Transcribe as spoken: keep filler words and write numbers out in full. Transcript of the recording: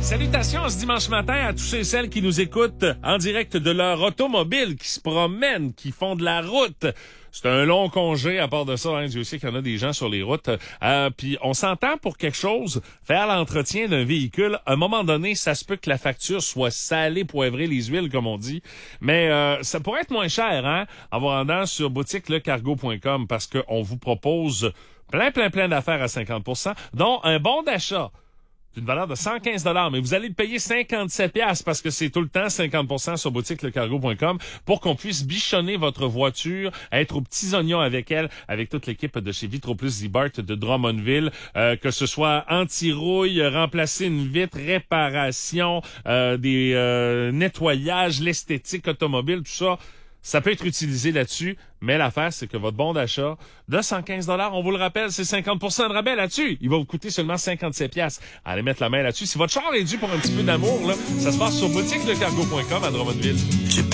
Salutations ce dimanche matin à tous ceux et celles qui nous écoutent en direct de leur automobile, qui se promènent, qui font de la route. C'est un long congé, à part de ça, hein, Dieu sait qu'il y en a des gens sur les routes. Euh, puis on s'entend pour quelque chose, faire l'entretien d'un véhicule. À un moment donné, ça se peut que la facture soit salée, poivrée, les huiles, comme on dit. Mais euh, ça pourrait être moins cher, hein, en vous rendant sur boutique le cargo point com, parce qu'on vous propose plein, plein, plein d'affaires à cinquante pour cent, dont un bon d'achat d'une valeur de cent quinze dollars, mais vous allez le payer cinquante-sept dollars parce que c'est tout le temps cinquante pour cent sur boutique le cargo point com pour qu'on puisse bichonner votre voiture, être aux petits oignons avec elle, avec toute l'équipe de chez Vitro Plus Zibart de Drummondville, euh, que ce soit anti-rouille, remplacer une vitre, réparation, euh, des euh, nettoyages, l'esthétique automobile, tout ça. Ça peut être utilisé là-dessus, mais l'affaire, c'est que votre bon d'achat de cent quinze dollars, on vous le rappelle, c'est cinquante pour cent de rabais là-dessus. Il va vous coûter seulement cinquante-sept dollars. Allez mettre la main là-dessus. Si votre char est dû pour un petit peu d'amour, là, ça se passe sur boutique le cargo point com à Drummondville.